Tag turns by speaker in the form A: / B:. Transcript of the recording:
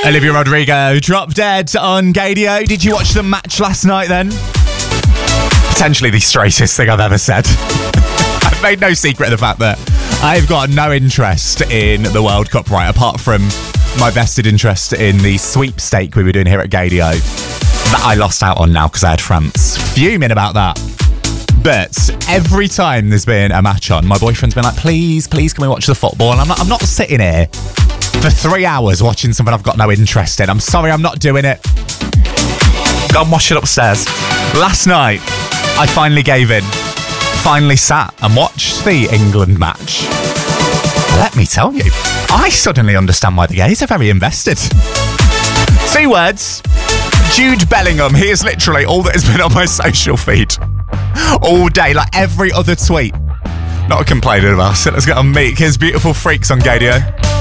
A: Olivia Rodrigo, Drop Dead on Gadio. Did you watch the match last night then? Potentially the straightest thing I've ever said. I've made no secret of the fact that I've got no interest in the World Cup, right, apart from my vested interest in the sweepstake we were doing here at Gadio that I lost out on now because I had France. Fuming about that. But every time there's been a match on, my boyfriend's been like, please, can we watch the football? And I'm not sitting here for 3 hours watching something I've got no interest in. I'm sorry, I'm not doing it. Go and watch it upstairs. Last night, I finally gave in. Finally sat and watched the England match. Let me tell you, I suddenly understand why the gays are very invested. 2 words. Jude Bellingham. He is literally all that has been on my social feed all day, like every other tweet. Not complaining about it. Let's get on Meek. His Beautiful Freaks on Gadio.